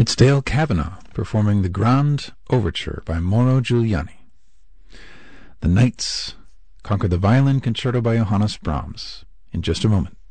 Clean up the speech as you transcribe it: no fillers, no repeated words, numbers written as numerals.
It's Dale Kavanagh performing the Grand Overture by Mauro Giuliani. The Knights conquer the Violin Concerto by Johannes Brahms in just a moment.